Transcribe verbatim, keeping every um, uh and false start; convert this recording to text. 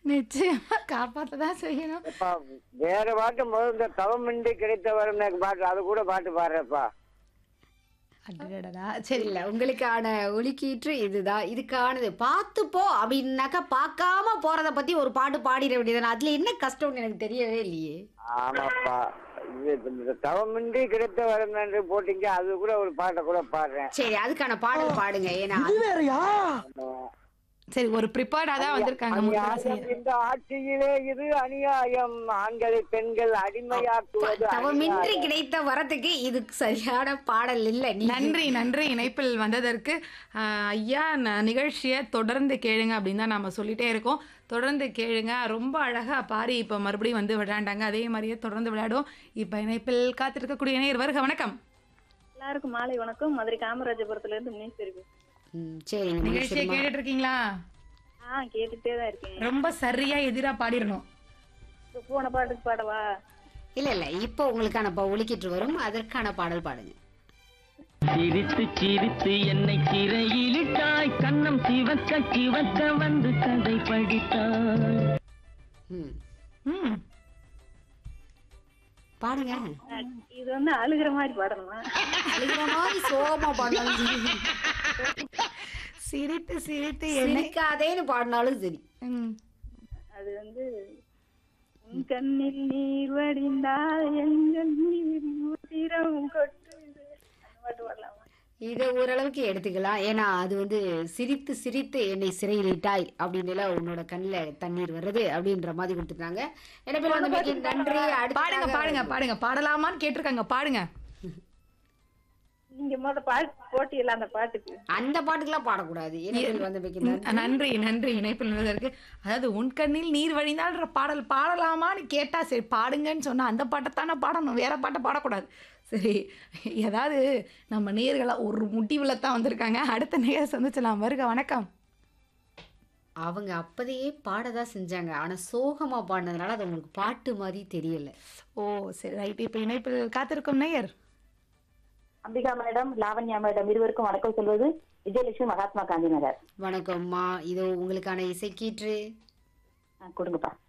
நிச்சயமா காப்பாத்ததான் செய்யணும். எப்பா, வேற பாட்டு முதல்ல இந்த தவமின்றி கிடைத்த வரும் பாட்டு அது கூட பாட்டு பாடுறப்பா. அடடடா. சரி இல்ல உங்களுக்கான ஒலிக்கீற்று இதுதான். இதுக்கானது பார்த்து போ அப்படின்னாக்கா பார்க்காம போறத பத்தி ஒரு பாட்டு பாடிட வேண்டியதுதானே. அதுல என்ன கஷ்டம்னு எனக்கு தெரியவே இல்லையே. ஆமாப்பா, இது இந்த தவமின்றி கிடைத்த வரும் என்று போட்டீங்க, அது கூட ஒரு பாட்டை கூட பாடுறேன். சரி, அதுக்கான பாடல் பாடுங்க. ஏன்னா இது வேறயா? சரி ஒரு ப்ரிப்பேர்டா தான் வந்திருக்காங்க. அநியாயம் இந்த ஆட்சியிலே இது அநியாயம், ஆண்களை பெண்கள் அடிமையாக்குவது தவமின்றி அநியாயம். கிடைத்த வரத்துக்கு இது சரியான பாடல் இல்ல. நீ நன்றி நன்றி இணைப்பில் வந்ததற்கு. ஆஹ், ஐயா ந- நிகழ்ச்சியை தொடர்ந்து கேளுங்க அப்படின்னு தான் நாம சொல்லிட்டே இருக்கோம். தொடர்ந்து கேளுங்க. ரொம்ப அழகா பாரி இப்ப மறுபடியும் வந்து விளையாண்டாங்க. அதே மாதிரியே தொடர்ந்து விளையாடுவோம். இப்ப இணைப்பில் காத்திருக்கக்கூடிய நேயர் வருக. வணக்கம். எல்லாருக்கும் மாலை வணக்கம். மதுரை காமராஜபுரத்துல இருந்து முனீஸ்வரி பேசுறேன். ம், சரி நிகழ்ச்சியை கேட்டுட்டு இருக்கீங்களா? ஆ கேட்டுட்டே தான் இருக்கேன். ரொம்ப சரியா எதிரா பாடிடணும். இப்ப போன பாட்டுக்கு பாடவா? இல்ல இல்ல இப்போ உங்களுக்கான ப- ஒலிக்கீற்று வரும். அதற்கான பாடல் பாடுங்க. சிரித்து சிரித்து என்னை சிறையிலிட்டாய், கண்ணம் சிவக்க சிவக்க வந்து கதை படித்தாய். ம், ம் பாடுங்க. ஆ, இது வந்து அழுகிற மாதிரி பாடணுமா? அழுகிற மாதிரி சோகமா பாடினாலும் சரி, சிரித்து சிரித்து என்னை சிரிக்காதேன்னு பாடினாலும் சரி. ம். அது வந்து உன் கண்ணில் நீர் வடிந்தால் எங்கள் நீர் உதிரம் கொட்டுது. அந்த பாட்டு பாடலாமா? இதை ஓரளவுக்கு எடுத்துக்கலாம். ஏன்னா அது வந்து சிரித்து சிரித்து என்னை சிறையிலிட்டாய் அப்படின்னு எல்லாம் உன்னோட கண்ணில் தண்ணீர் வருது அப்படின்ற மாதிரி கொடுத்துருக்காங்க. என்ன பேர் வந்து நன்றி. பாடுங்க அடுத்ததாக பாடுங்க பாடுங்க பாடலாமான்னு கேட்டிருக்காங்க. பாடுங்க. நீங்க முத பாட்டு போட்டியல அந்த பாட்டுக்கு. அந்த பாட்டுக்கெல்லாம் பாடக்கூடாது. இணைப்பில் வந்து வைக்க நன்றி நன்றி இணைப்பில் வந்ததற்கு. அதாவது உன் கண்ணில் நீர் வழிந்தால்ன்ற பாடல் பாடலாமான்னு கேட்டா சரி பாடுங்கன்னு சொன்னா அந்த பாட்டைத்தானே பாடணும், வேற பாட்டை பாடக்கூடாது. சரி, ஏதாவது நம்ம நேர்களா ஒரு முடிவில் தான் வந்திருக்காங்க. அடுத்த நேர் சந்திச்சலாம். வருக. வணக்கம். அவங்க அப்பதையே பாடதான் செஞ்சாங்க. ஆனா சோகமா பாடினதுனால அது உங்களுக்கு பாட்டு மாதிரி தெரியல. ஓ சரி ரைட். இப்போ இணைப்பில் காத்திருக்கும் நேயர் அம்பிகா மேடம், லாவண்யா மேடம் இருவருக்கும் வணக்கம் சொல்வது விஜயலட்சுமி, மகாத்மா காந்தி நகர். வணக்கம்மா. இதோ உங்களுக்கான இசைக்கீற்று. ஆ, கொடுங்கப்பா.